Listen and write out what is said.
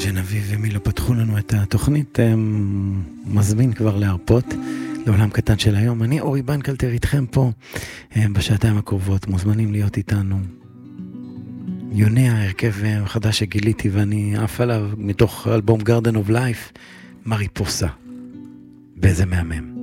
ג'נביב ומילו פתחו לנו את התוכנית, מזמין כבר להרפות לעולם קטן של היום. אני אורי בנקלטר איתכם פה בשעתיים הקרובות, מוזמנים להיות איתנו. יוני ההרכב החדש שגיליתי ואני עף עליו מתוך אלבום Garden of Life, מריפוסה, וזה מהמם.